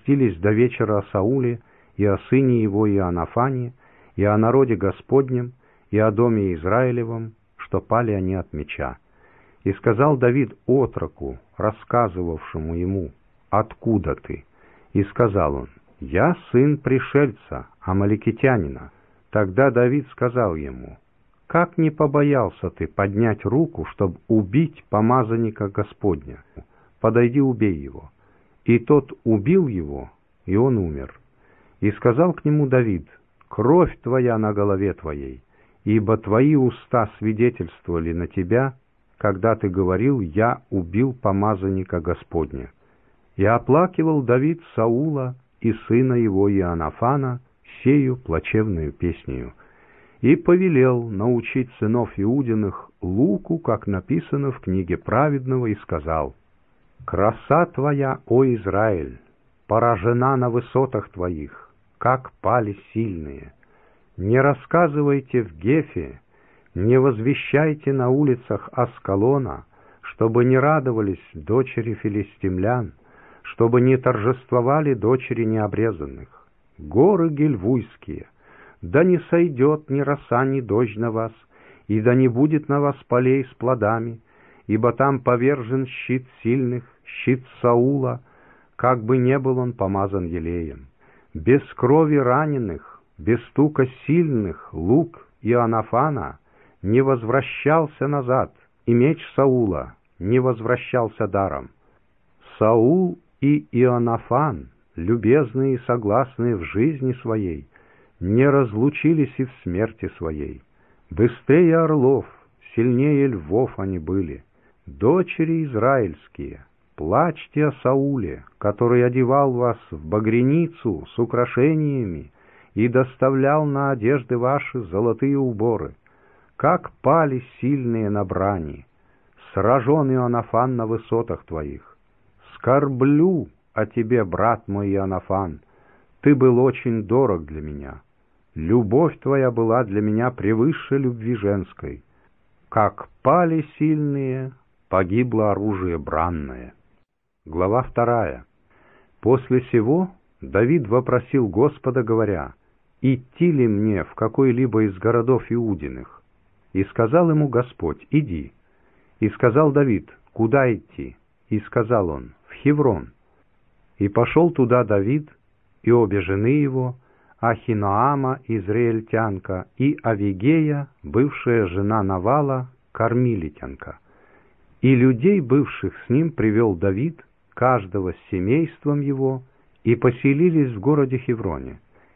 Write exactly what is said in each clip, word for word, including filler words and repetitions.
известились до вечера о Сауле и о сыне его Иоаннафане, и о народе Господнем, и о доме Израилевом, что пали они от меча. И сказал Давид отроку, рассказывавшему ему: «Откуда ты?» И сказал он: «Я сын пришельца, амаликитянина». Тогда Давид сказал ему: «Как не побоялся ты поднять руку, чтобы убить помазанника Господня? Подойди, убей его». И тот убил его, и он умер. И сказал к нему Давид: «Кровь твоя на голове твоей, ибо твои уста свидетельствовали на тебя, когда ты говорил: я убил помазанника Господня». И оплакивал Давид Саула и сына его Иоаннафана сею плачевную песнею, и повелел научить сынов Иудиных луку, как написано в книге праведного, и сказал: «Краса твоя, о Израиль, поражена на высотах твоих, как пали сильные. Не рассказывайте в Гефе, не возвещайте на улицах Аскалона, чтобы не радовались дочери филистимлян, чтобы не торжествовали дочери необрезанных. Горы гильвуйские, да не сойдет ни роса, ни дождь на вас, и да не будет на вас полей с плодами, ибо там повержен щит сильных, щит Саула, как бы не был он помазан елеем. Без крови раненых, без стука сильных лук Иоаннафана не возвращался назад, и меч Саула не возвращался даром. Саул и Иоаннафан, любезные и согласные в жизни своей, не разлучились и в смерти своей. Быстрее орлов, сильнее львов они были. Дочери израильские, плачьте о Сауле, который одевал вас в багряницу с украшениями и доставлял на одежды ваши золотые уборы. Как пали сильные на брани, сражен Иоаннафан на высотах твоих. Скорблю о тебе, брат мой Иоаннафан, ты был очень дорог для меня. Любовь твоя была для меня превыше любви женской. Как пали сильные, погибло оружие бранное». Глава вторая. После сего Давид вопросил Господа, говоря: «Идти ли мне в какой-либо из городов Иудиных?» И сказал ему Господь: «Иди». И сказал Давид: «Куда идти?» И сказал он: «В Хеврон». И пошел туда Давид, и обе жены его, Ахиноама, израильтянка, и Авигея, бывшая жена Навала, кармилитянка. И людей, бывших с ним, привел Давид, каждого с семейством его, и поселились в городе Хевроне.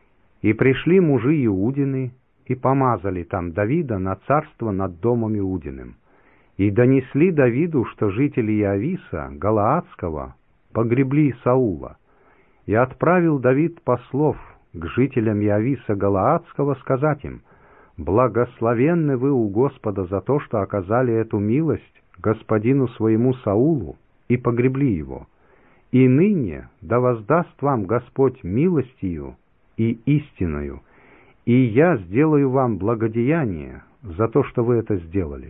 И пришли мужи Иудины, и помазали там Давида на царство над домом Иудиным. И донесли Давиду, что жители Иависа, Галаадского, погребли Саула. И отправил Давид послов к жителям Иависа Галаадского сказать им: «Благословенны вы у Господа за то, что оказали эту милость господину своему Саулу и погребли его. И ныне да воздаст вам Господь милостью и истиною, и я сделаю вам благодеяние за то, что вы это сделали.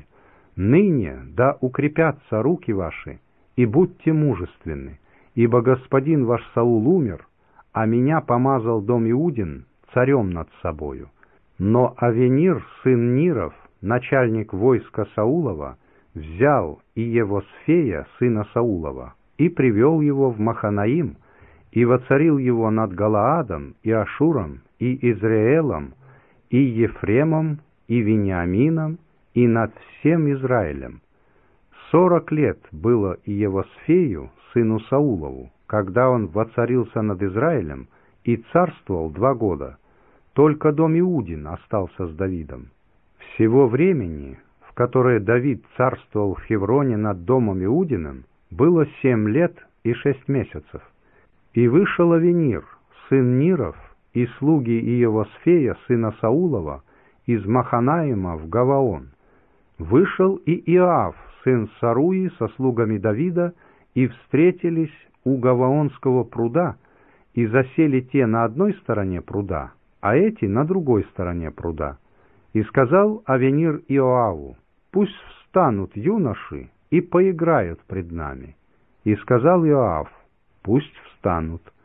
Ныне да укрепятся руки ваши, и будьте мужественны, ибо господин ваш Саул умер, а меня помазал дом Иудин царем над собою. Но Авенир, сын Ниров, начальник войска Саулова, взял Иевосфея, сына Саулова, и привел его в Маханаим, и воцарил его над Галаадом, и Ашуром, и Израэлом, и Ефремом, и Вениамином, и над всем Израилем. Сорок лет было Иевосфею, сыну Саулову, когда он воцарился над Израилем, и царствовал два года. Только дом Иудин остался с Давидом. Всего времени, в которое Давид царствовал в Хевроне над домом Иудиным, было семь лет и шесть месяцев. И вышел Авенир, сын Ниров, и слуги Иевосфея, сына Саулова, из Маханаима в Гаваон. Вышел и Иоав, сын Саруи, со слугами Давида, и встретились у Гаваонского пруда, и засели те на одной стороне пруда, а эти на другой стороне пруда. И сказал Авенир Иоаву: «Пусть встанут юноши и поиграют пред нами». И сказал Иоав: «Пусть встанут».